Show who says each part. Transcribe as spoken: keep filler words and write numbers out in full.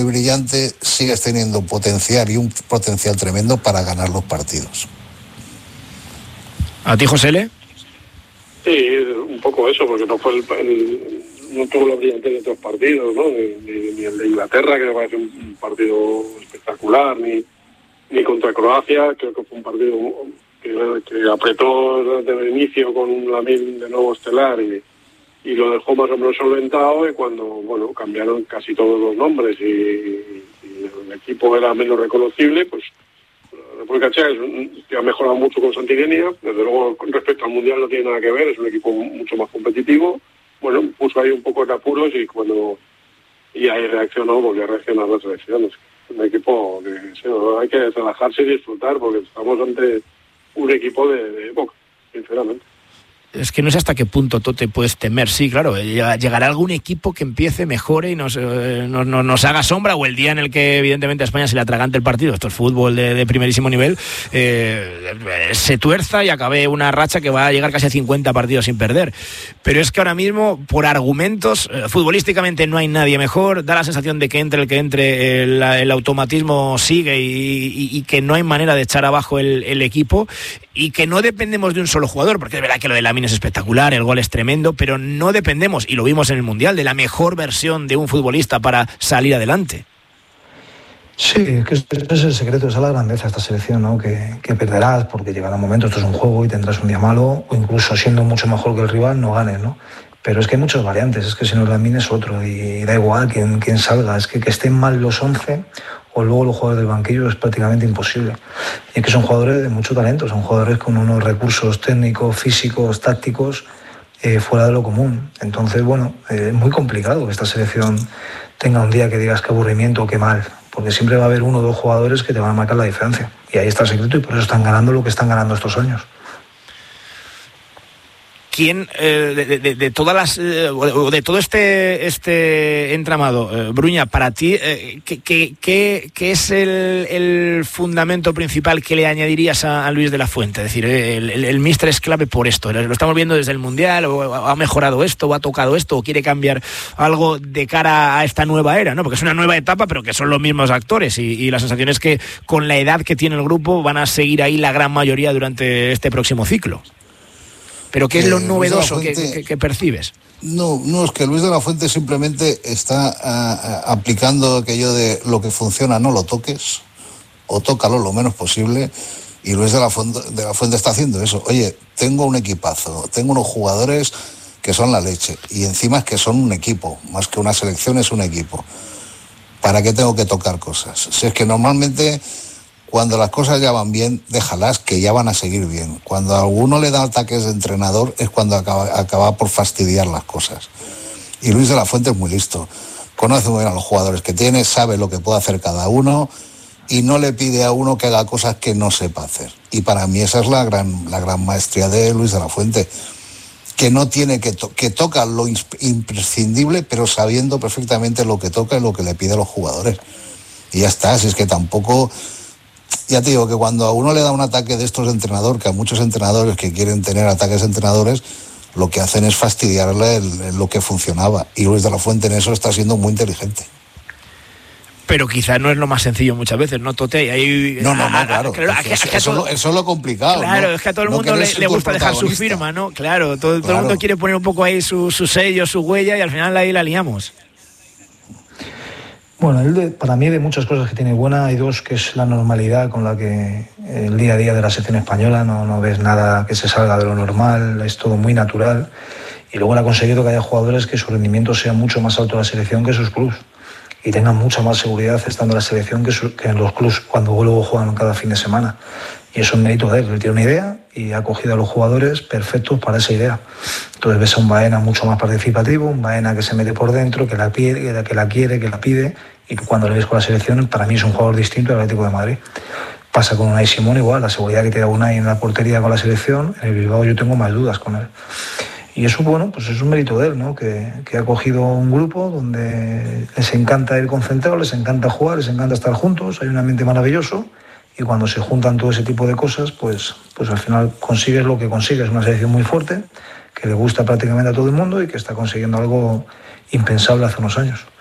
Speaker 1: brillante, sigues teniendo potencial y un potencial tremendo para ganar los partidos.
Speaker 2: ¿A ti, José Le?
Speaker 3: Sí, un poco eso, porque no fue el, el no tuvo la brillantez de otros partidos, ¿no? Ni, ni, ni el de Inglaterra, que me parece un, un partido espectacular, ni, ni contra Croacia, creo que fue un partido que, que apretó desde el inicio con Lamine de nuevo estelar y, y lo dejó más o menos solventado, y cuando, bueno, cambiaron casi todos los nombres y, y el equipo era menos reconocible, pues la República Checa es un, que ha mejorado mucho con Santillenia, desde luego con respecto al Mundial no tiene nada que ver, es un equipo mucho más competitivo. Bueno, puso ahí un poco de apuros y cuando y ahí reaccionó, volvió a reaccionar las selecciones. Un equipo que sí, hay que relajarse y disfrutar, porque estamos ante un equipo de, de época, sinceramente.
Speaker 2: Es que no sé hasta qué punto tú te puedes temer. Sí, claro, llegará algún equipo que empiece, mejore y nos, eh, nos, nos, nos haga sombra, o el día en el que evidentemente a España se le atragante el partido, esto es fútbol de, de primerísimo nivel, eh, se tuerza y acabe una racha que va a llegar casi a cincuenta partidos sin perder. Pero es que ahora mismo, por argumentos, eh, futbolísticamente no hay nadie mejor, da la sensación de que entre el que entre, el, el automatismo sigue y, y, y que no hay manera de echar abajo el, el equipo, y que no dependemos de un solo jugador, porque es verdad que lo de Lamine es espectacular, el gol es tremendo, pero no dependemos, y lo vimos en el Mundial, de la mejor versión de un futbolista para salir adelante.
Speaker 4: Sí, es que ese es el secreto, esa es la grandeza de esta selección, ¿no? Que, que perderás porque llegará un momento, esto es un juego y tendrás un día malo, o incluso siendo mucho mejor que el rival no ganes, ¿no? Pero es que hay muchas variantes, es que si no Lamine es otro, y da igual quién, quién salga, es que que estén mal los once o luego los jugadores del banquillo es prácticamente imposible. Y es que son jugadores de mucho talento, son jugadores con unos recursos técnicos, físicos, tácticos eh, fuera de lo común. Entonces, bueno, eh, es muy complicado que esta selección tenga un día que digas qué aburrimiento o qué mal, porque siempre va a haber uno o dos jugadores que te van a marcar la diferencia. Y ahí está el secreto, y por eso están ganando lo que están ganando estos años.
Speaker 2: ¿Quién, eh, de, de, de todas las, eh, de todo este este entramado, eh, Bruña, para ti, eh, ¿qué, qué, qué, qué es el, el fundamento principal que le añadirías a, a Luis de la Fuente? Es decir, el, el, el míster es clave por esto, lo estamos viendo desde el Mundial, o ha mejorado esto, o ha tocado esto, o quiere cambiar algo de cara a esta nueva era, ¿no? Porque es una nueva etapa, pero que son los mismos actores, y, y la sensación es que con la edad que tiene el grupo van a seguir ahí la gran mayoría durante este próximo ciclo. ¿Pero qué es lo novedoso Fuente, que, que, que percibes?
Speaker 1: No, no, es que Luis de la Fuente simplemente está uh, aplicando aquello de lo que funciona no lo toques, o tócalo lo menos posible, y Luis de la Fuente, de la Fuente está haciendo eso. Oye, tengo un equipazo, tengo unos jugadores que son la leche, y encima es que son un equipo, más que una selección es un equipo. ¿Para qué tengo que tocar cosas? Si es que normalmente, cuando las cosas ya van bien, déjalas, que ya van a seguir bien. Cuando a alguno le da ataques de entrenador es cuando acaba, acaba por fastidiar las cosas. Y Luis de la Fuente es muy listo. Conoce muy bien a los jugadores que tiene, sabe lo que puede hacer cada uno y no le pide a uno que haga cosas que no sepa hacer. Y para mí esa es la gran, la gran maestría de Luis de la Fuente, que no tiene que, to- que toca lo imprescindible, pero sabiendo perfectamente lo que toca y lo que le pide a los jugadores. Y ya está, si es que tampoco... Ya te digo que cuando a uno le da un ataque de estos de entrenador, que a muchos entrenadores que quieren tener ataques de entrenadores, lo que hacen es fastidiarle el, el, lo que funcionaba. Y Luis de la Fuente en eso está siendo muy inteligente.
Speaker 2: Pero quizás no es lo más sencillo muchas veces, ¿no, Tote? Hay,
Speaker 1: no, no, no, claro.
Speaker 2: claro
Speaker 1: es que, eso, eso, todo, eso es lo complicado.
Speaker 2: Claro,
Speaker 1: ¿no?
Speaker 2: es que a todo el
Speaker 1: no
Speaker 2: mundo le, le gusta dejar su firma, ¿no? Claro, todo, claro, todo el mundo quiere poner un poco ahí su, su sello, su huella, y al final ahí la liamos.
Speaker 4: Bueno, él de, para mí de muchas cosas que tiene buena, hay dos, que es la normalidad con la que el día a día de la selección española, no, no ves nada que se salga de lo normal, es todo muy natural, y luego él ha conseguido que haya jugadores que su rendimiento sea mucho más alto en la selección que sus clubes, y tengan mucha más seguridad estando en la selección que, su, que en los clubes cuando luego juegan cada fin de semana. Y eso es mérito de él, él tiene una idea y ha cogido a los jugadores perfectos para esa idea. Entonces ves a un Baena mucho más participativo, un Baena que se mete por dentro, que la, pide, que la quiere, que la pide, y cuando le ves con la selección, para mí es un jugador distinto al Atlético de Madrid. Pasa con Unai Simón igual, la seguridad que te da Unai en la portería con la selección, en el Bilbao yo tengo más dudas con él. Y eso, bueno, pues es un mérito de él, ¿no? Que, que ha cogido un grupo donde les encanta ir concentrados, les encanta jugar, les encanta estar juntos, hay un ambiente maravilloso, y cuando se juntan todo ese tipo de cosas, pues, pues al final consigues lo que consigues, una selección muy fuerte, que le gusta prácticamente a todo el mundo y que está consiguiendo algo impensable hace unos años.